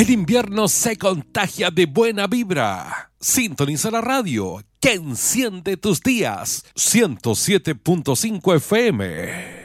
El invierno se contagia de buena vibra. Sintoniza la radio que enciende tus días. 107.5 FM.